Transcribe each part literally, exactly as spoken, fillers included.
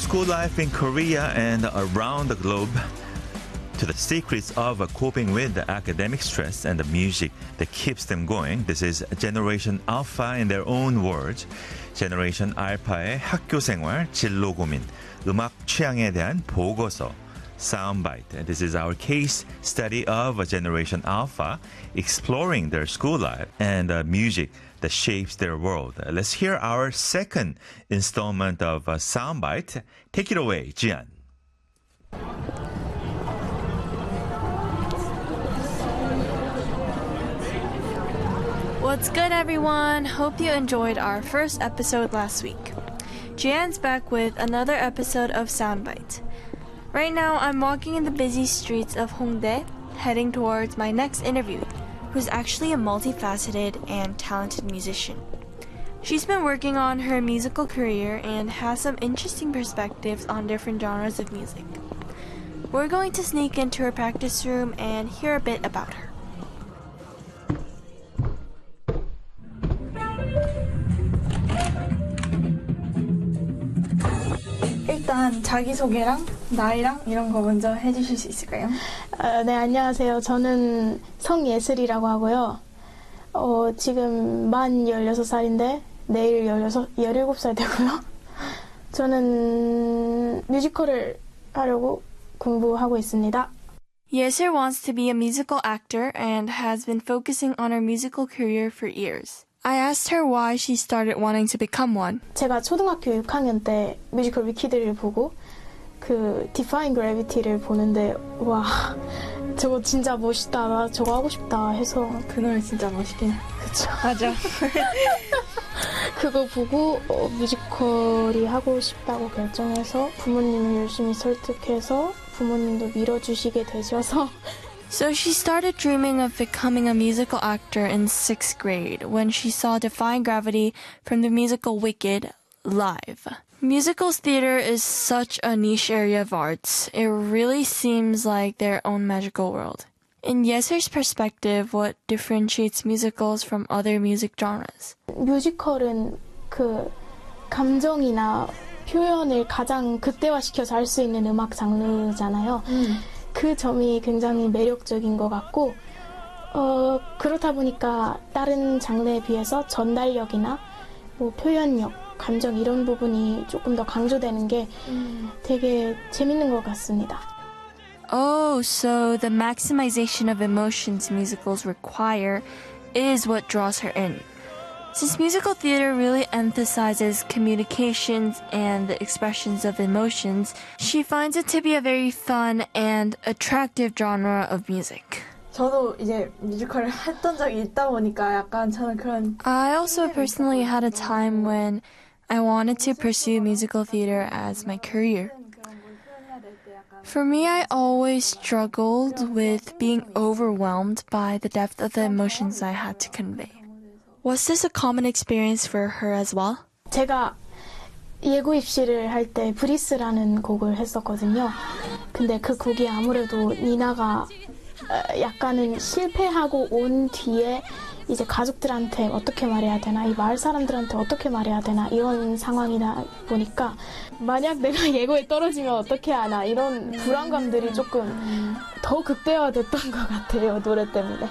school life in Korea and around the globe to the secrets of coping with the academic stress and the music that keeps them going. This is Generation Alpha in their own words. Generation Alpha의 학교 생활, 진로 고민, 음악 취향에 대한 보고서, Soundbite. And this is our case study of a Generation Alpha exploring their school life and uh, music that shapes their world. Uh, let's hear our second installment of uh, Soundbite. Take it away, Jian. What's good, everyone? Hope you enjoyed our first episode last week. Jian's back with another episode of Soundbite. Right now, I'm walking in the busy streets of Hongdae, heading towards my next interview, who's actually a multifaceted and talented musician. She's been working on her musical career and has some interesting perspectives on different genres of music. We're going to sneak into her practice room and hear a bit about her. 일단 자기소개랑 나이랑 이런 거 먼저 해주실 수 있을까요? 아, 네, 안녕하세요. 저는 성예슬이라고 하고요. 어, 지금 만 열여섯 살인데 내일 열여섯, 열일곱 살 되고요. 저는 뮤지컬을 하려고 공부하고 있습니다. Yesil wants to be a musical actor and has been focusing on her musical career for years. I asked her why she started wanting to become one. 제가 초등학교 육 학년 때 뮤지컬 위키드를 보고 그 Defying Gravity를 보는데 와 저거 진짜 멋있다 나 저거 하고 싶다 해서 그 노래 진짜 멋있긴 해. 그쵸 맞아. 그거 보고 어, 뮤지컬이 하고 싶다고 결정해서 부모님을 열심히 설득해서 부모님도 밀어주시게 되셔서 So she started dreaming of becoming a musical actor in sixth grade when she saw Defying Gravity from the musical Wicked live. Musicals theater is such a niche area of arts. It really seems like their own magical world. In Yesil's perspective, what differentiates musicals from other music genres? 뮤지컬은 그 감정이나 표현을 가장 극대화시켜서 할 수 있는 음악 장르잖아요. 음. 그 점이 굉장히 매력적인 것 같고 어, 그렇다 보니까 다른 장르에 비해서 전달력이나 뭐 표현력, 감정 이런 부분이 조금 더 강조되는 게 음. 되게 재밌는 것 같습니다. Oh, so the maximization of emotions musicals require is what draws her in. Since musical theater really emphasizes communications and the expressions of emotions, she finds it to be a very fun and attractive genre of music. 저도 이제 뮤지컬을 했던 적이 있다 보니까 약간 저는 그런 I also personally had a time when I wanted to pursue musical theater as my career. For me, I always struggled with being overwhelmed by the depth of the emotions I had to convey. Was this a common experience for her as well? 제가 예고 입시를 할 때 브리스라는 곡을 했었거든요. 근데 그 곡이 아무래도 니나가 약간은 실패하고 온 뒤에 이제 가족들한테 어떻게 말해야 되나, 이 마을 사람들한테 어떻게 말해야 되나 이런 상황이다 보니까 만약 내가 예고에 떨어지면 어떻게 하나 이런 불안감들이 조금 더 극대화됐던 것 같아요, 노래 때문에.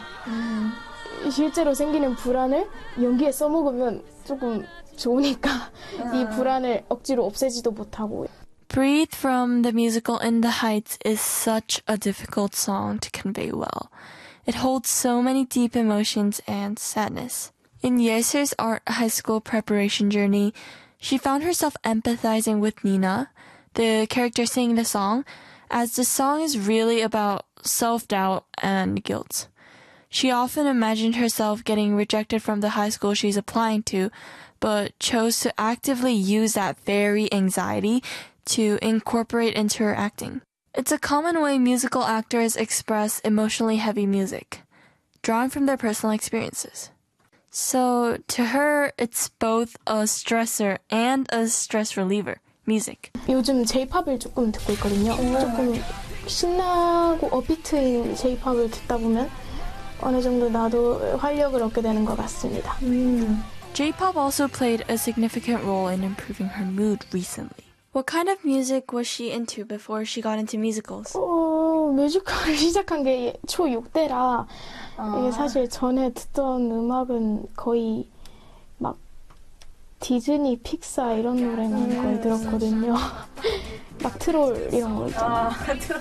실제로 생기는 불안을 연기에 써먹으면 조금 좋으니까 이 불안을 억지로 없애지도 못하고. Breathe from the musical In the Heights is such a difficult song to convey well. It holds so many deep emotions and sadness. In Yesil's art high school preparation journey, she found herself empathizing with Nina, the character singing the song, as the song is really about self-doubt and guilt. She often imagined herself getting rejected from the high school she's applying to, but chose to actively use that very anxiety to incorporate into her acting. It's a common way musical actors express emotionally heavy music, drawn from their personal experiences. So, to her, it's both a stressor and a stress reliever, music. 요즘 J-팝을 조금 듣고 있거든요. 조금 신나고 업비트인 J-팝을 듣다 보면 어느 정도 나도 활력을 얻게 되는 것 같습니다. Mm. J-pop also played a significant role in improving her mood recently. What kind of music was she into before she got into musicals? 어, 뮤지컬을 시작한 게 초육 때라 아. 이게 사실 전에 듣던 음악은 거의 막 디즈니, 픽사 이런 노래만 음, 거의 들었거든요. 막 트롤 이런 거 있잖아요. 아, 들어.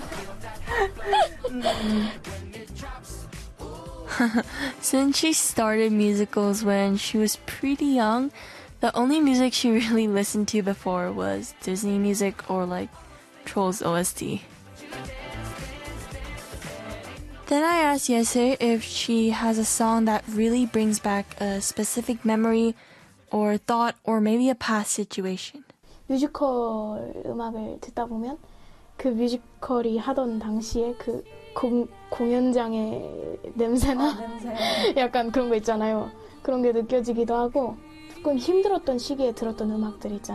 Since she started musicals when she was pretty young, the only music she really listened to before was Disney music or like Trolls O S T. Then I asked Yeser if she has a song that really brings back a specific memory or thought or maybe a past situation. 뮤지컬 음악을 듣다 보면 그 뮤지컬이 하던 당시에 그 공, 공연장의 냄새나 아, 냄새. 약간 그런 거 있잖아요. 그런 게 느껴지기도 하고 조금 힘들었던 시기에 들었던 음악들 있잖아요.